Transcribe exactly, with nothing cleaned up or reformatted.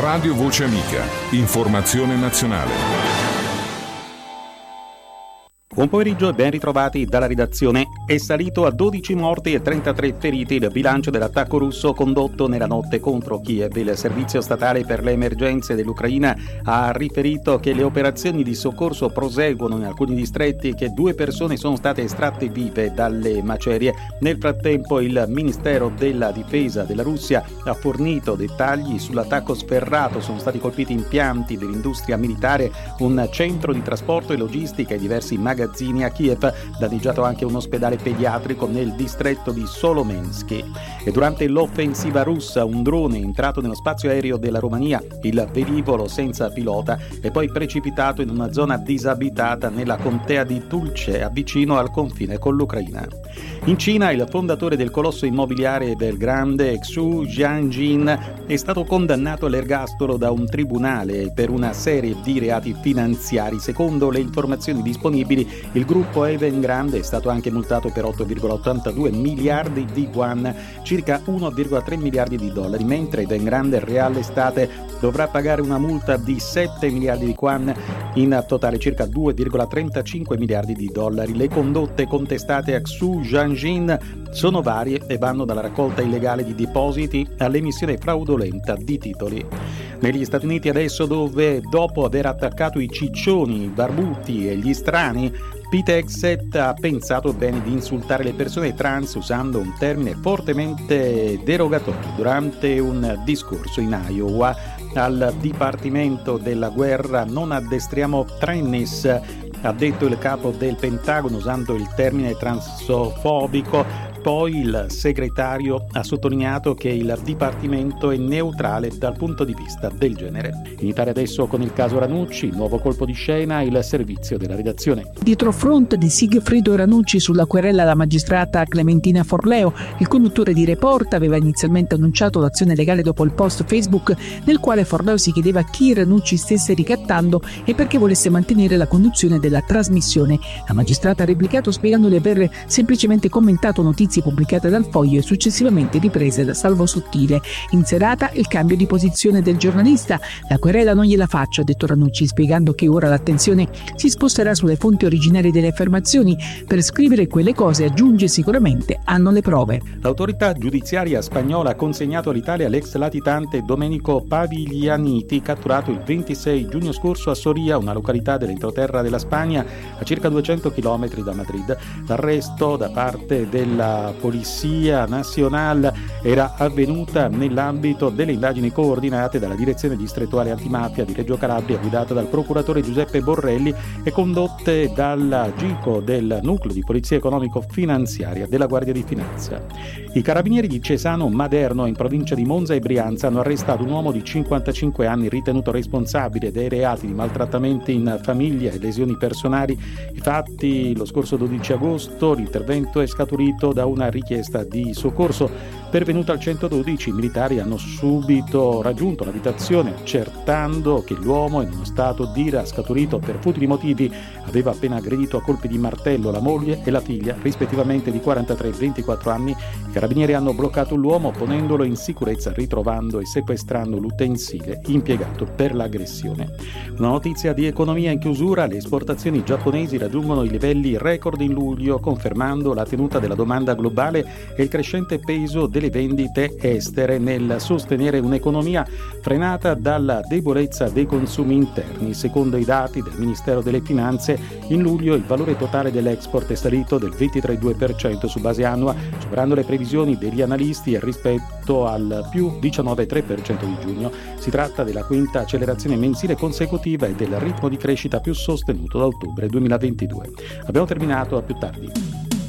Radio Voce Amica, informazione nazionale. Buon pomeriggio e ben ritrovati dalla redazione. È salito a dodici morti e trentatré feriti il bilancio dell'attacco russo condotto nella notte contro Kiev. Il Servizio Statale per le Emergenze dell'Ucraina ha riferito che le operazioni di soccorso proseguono in alcuni distretti e che due persone sono state estratte vive dalle macerie. Nel frattempo il Ministero della Difesa della Russia ha fornito dettagli sull'attacco sferrato. Sono stati colpiti impianti dell'industria militare, un centro di trasporto e logistica e diversi magazzini a Kiev, danneggiato anche un ospedale pediatrico nel distretto di Solomensky. E durante l'offensiva russa un drone è entrato nello spazio aereo della Romania, il velivolo senza pilota è poi precipitato in una zona disabitata nella contea di Tulce, vicino al confine con l'Ucraina. In Cina il fondatore del colosso immobiliare Evergrande, Xu Jianjin, è stato condannato all'ergastolo da un tribunale per una serie di reati finanziari. Secondo le informazioni disponibili, il gruppo Evergrande è stato anche multato per otto virgola ottantadue miliardi di yuan, circa uno virgola tre miliardi di dollari, mentre Evergrande Real Estate dovrà pagare una multa di sette miliardi di yuan, in totale circa due virgola trentacinque miliardi di dollari. Le condotte contestate a Xu Jianjin sono varie e vanno dalla raccolta illegale di depositi all'emissione fraudolenta di titoli. Negli Stati Uniti adesso, dove dopo aver attaccato i ciccioni, i barbuti e gli strani, Pete Hegseth ha pensato bene di insultare le persone trans usando un termine fortemente derogatorio durante un discorso in Iowa. Al Dipartimento della Guerra non addestriamo trainees, ha detto il capo del Pentagono usando il termine transofobico. Poi il segretario ha sottolineato che il Dipartimento è neutrale dal punto di vista del genere. In Italia adesso con il caso Ranucci, nuovo colpo di scena, il servizio della redazione. Dietro front di Sigfrido Ranucci sulla querela alla magistrata Clementina Forleo, il conduttore di Report aveva inizialmente annunciato l'azione legale dopo il post Facebook nel quale Forleo si chiedeva chi Ranucci stesse ricattando e perché volesse mantenere la conduzione della trasmissione. La magistrata ha replicato spiegando di aver semplicemente commentato notizie pubblicate dal Foglio e successivamente riprese da Salvo Sottile. In serata il cambio di posizione del giornalista. La querela non gliela faccio, ha detto Ranucci, spiegando che ora l'attenzione si sposterà sulle fonti originarie delle affermazioni. Per scrivere quelle cose, aggiunge, sicuramente hanno le prove. L'autorità giudiziaria spagnola ha consegnato all'Italia l'ex latitante Domenico Paviglianiti, catturato il ventisei giugno scorso a Soria, una località dell'entroterra della Spagna a circa duecento chilometri da Madrid. L'arresto da parte della Polizia Nazionale era avvenuta nell'ambito delle indagini coordinate dalla Direzione Distrettuale Antimafia di Reggio Calabria, guidata dal procuratore Giuseppe Borrelli e condotte dalla GICO del Nucleo di Polizia Economico-Finanziaria della Guardia di Finanza. I carabinieri di Cesano Maderno, in provincia di Monza e Brianza, hanno arrestato un uomo di cinquantacinque anni ritenuto responsabile dei reati di maltrattamenti in famiglia e lesioni personali. I fatti lo scorso dodici agosto, l'intervento è scaturito da una richiesta di soccorso. Pervenuta al centododici, i militari hanno subito raggiunto l'abitazione, accertando che l'uomo, in uno stato d'ira scaturito per futili motivi, aveva appena aggredito a colpi di martello la moglie e la figlia, rispettivamente di quarantatré e ventiquattro anni. I carabinieri hanno bloccato l'uomo ponendolo in sicurezza, ritrovando e sequestrando l'utensile impiegato per l'aggressione. Una notizia di economia in chiusura: le esportazioni giapponesi raggiungono i livelli record in luglio, confermando la tenuta della domanda globale e il crescente peso delle vendite estere nel sostenere un'economia frenata dalla debolezza dei consumi interni. Secondo i dati del Ministero delle Finanze, in luglio il valore totale dell'export è salito del ventitré virgola due per cento su base annua, superando le previsioni degli analisti rispetto al più diciannove virgola tre per cento di giugno. Si tratta della quinta accelerazione mensile consecutiva e del ritmo di crescita più sostenuto da ottobre duemilaventidue. Abbiamo terminato, a più tardi.